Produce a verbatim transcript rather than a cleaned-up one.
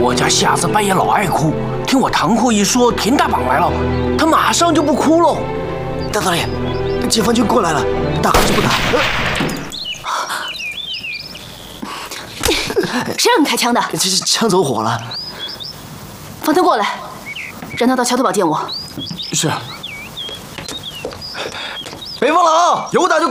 我家瞎子半夜老爱哭，听我堂客一说田大绑来了，他马上就不哭了。 大道理，解放军过来了，打还是不打？ 谁让你开枪的？ 这这枪走火了。 放他过来，让他到桥头堡见我。 是。北方佬，有打就